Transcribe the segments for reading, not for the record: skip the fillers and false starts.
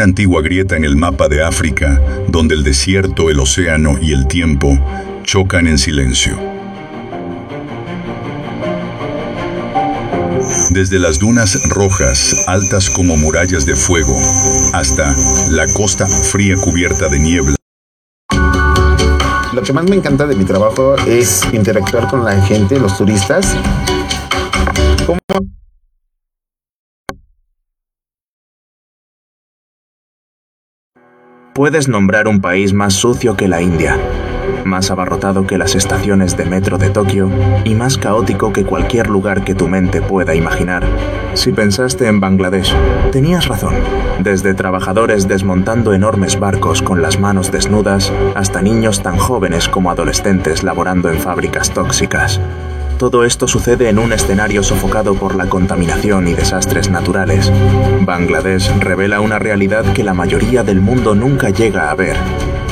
una antigua grieta en el mapa de África, donde el desierto, el océano y el tiempo chocan en silencio. Desde las dunas rojas, altas como murallas de fuego, hasta la costa fría cubierta de niebla. Lo que más me encanta de mi trabajo es interactuar con la gente, los turistas. ¿Cómo? Puedes nombrar un país más sucio que la India, más abarrotado que las estaciones de metro de Tokio y más caótico que cualquier lugar que tu mente pueda imaginar. Si pensaste en Bangladesh, tenías razón. Desde trabajadores desmontando enormes barcos con las manos desnudas hasta niños tan jóvenes como adolescentes laborando en fábricas tóxicas. Todo esto sucede en un escenario sofocado por la contaminación y desastres naturales. Bangladesh revela una realidad que la mayoría del mundo nunca llega a ver.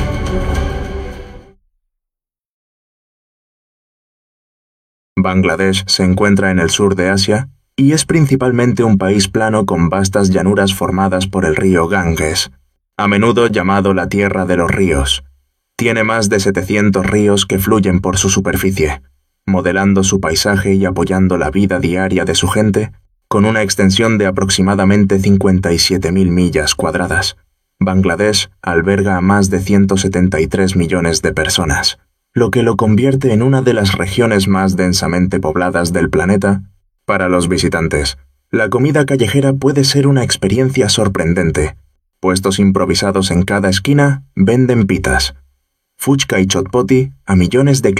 Bangladesh se encuentra en el sur de Asia y es principalmente un país plano con vastas llanuras formadas por el río Ganges, a menudo llamado la Tierra de los Ríos. Tiene más de 700 ríos que fluyen por su superficie, modelando su paisaje y apoyando la vida diaria de su gente, con una extensión de aproximadamente 57.000 millas cuadradas. Bangladesh alberga a más de 173 millones de personas, lo que lo convierte en una de las regiones más densamente pobladas del planeta. Para los visitantes, la comida callejera puede ser una experiencia sorprendente. Puestos improvisados en cada esquina venden pitas, fuchka y chotpoti a millones de